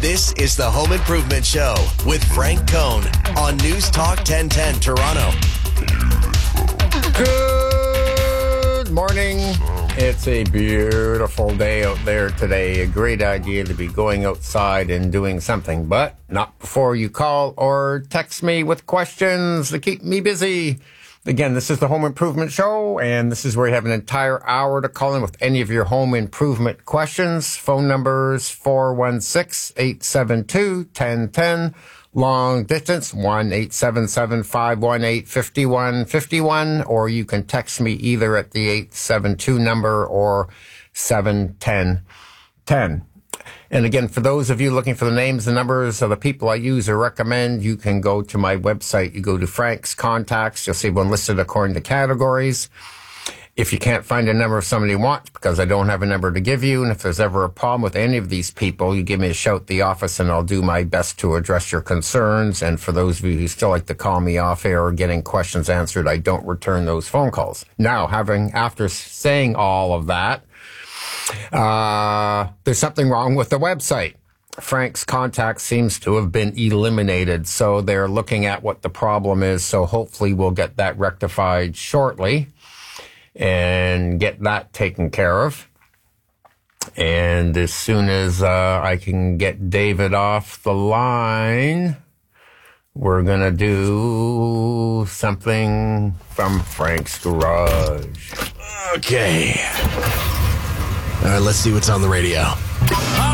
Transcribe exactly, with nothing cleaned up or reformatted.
This is the Home Improvement Show with Frank Cohn on News Talk ten ten Toronto. Good morning. It's a beautiful day out there today. A great idea to be going outside and doing something, but not before you call or text me with questions to keep me busy. Again, this is the Home Improvement Show, and this is where you have an entire hour to call in with any of your home improvement questions. Phone numbers four one six, eight seven two, one oh one oh. Long distance, one eight seven seven, five one eight, five one five one, or you can text me either at the eight seven two number or seven one zero one zero. And again, for those of you looking for the names and numbers of the people I use or recommend, you can go to my website. You go to Frank's Contacts. You'll see one listed according to categories. If you can't find a number of somebody you want, because I don't have a number to give you, and if there's ever a problem with any of these people, you give me a shout at the office, and I'll do my best to address your concerns. And for those of you who still like to call me off air or getting questions answered, I don't return those phone calls. Now, having after saying all of that, uh, there's something wrong with the website. Frank's Contact seems to have been eliminated, so they're looking at what the problem is. So hopefully we'll get that rectified shortly and get that taken care of. And as soon as uh, I can get David off the line, we're going to do something from Frank's Garage. Okay. All right, let's see what's on the radio.